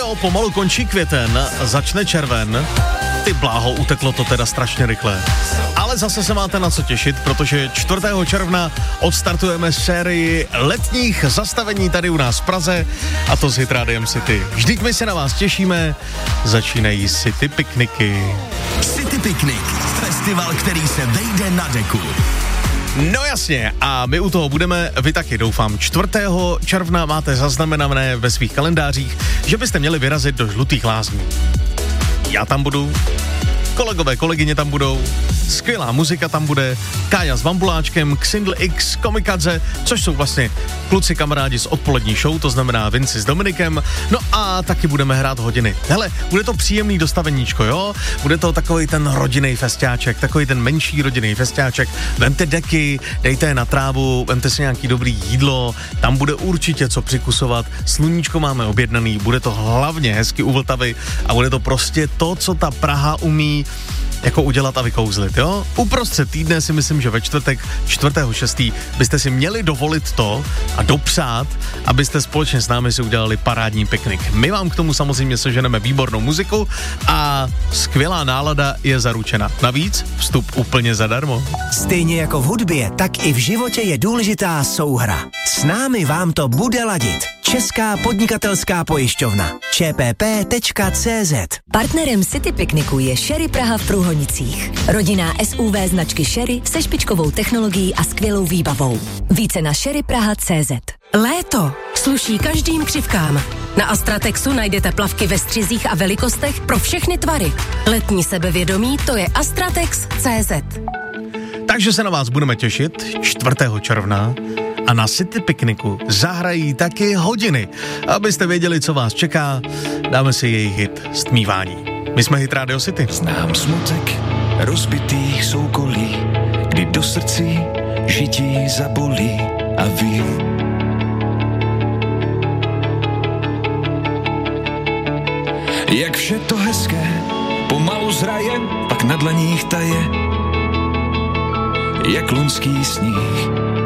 Jo, pomalu končí květen, začne červen. Ty bláho, uteklo to teda strašně rychle. Ale zase se máte na co těšit, protože 4. června odstartujeme sérii letních zastavení tady u nás v Praze, a to s Hitrádiem City. Vždyť my se na vás těšíme, začínají City pikniky. City Picnic, festival, který se vejde na deku. No jasně, a my u toho budeme, vy taky doufám. 4. června máte zaznamenané ve svých kalendářích, že byste měli vyrazit do Žlutých lázní. Já tam budu, kolegové, kolegyně tam budou, skvělá muzika tam bude, Kája s Bambuláčkem, Xindl X, Komikadze, což jsou vlastně kluci kamarádi z odpolední show, to znamená Vinci s Dominikem, no a taky budeme hrát hodiny. Hele, bude to příjemný dostaveníčko, jo? Bude to takový ten rodinný festiáček, takový ten menší rodinný festiáček. Vemte deky, dejte je na trávu, vemte si nějaký dobrý jídlo, tam bude určitě co přikusovat, sluníčko máme objednaný, bude to hlavně hezky u Vltavy a bude to prostě to, co ta Praha umí jako udělat a vykouzlit, jo? Uprostřed týdne si myslím, že ve čtvrtek 4.6. byste si měli dovolit to a dopřát, abyste společně s námi si udělali parádní piknik. My vám k tomu samozřejmě seženeme výbornou muziku a skvělá nálada je zaručena. Navíc vstup úplně zadarmo. Stejně jako v hudbě, tak i v životě je důležitá souhra. S námi vám to bude ladit. Česká podnikatelská pojišťovna. čpp.cz. Partnerem City Pikniku je Sherry Praha v Průhonicích. Rodinná SUV značky Sherry se špičkovou technologií a skvělou výbavou. Více na sherrypraha.cz. Léto sluší každým křivkám. Na Astratexu najdete plavky ve střizích a velikostech pro všechny tvary. Letní sebevědomí, to je Astratex.cz. Takže se na vás budeme těšit 4. června a na City Pikniku zahrají taky hodiny. Abyste věděli, co vás čeká, dáme si jejich hit Stmívání. My jsme Hit Radio City. Znám smutek rozbitých soukolí, kdy do srdcí žití zabolí a vím, jak vše to hezké pomalu zraje, pak na dlaních taje, jak loňský sníh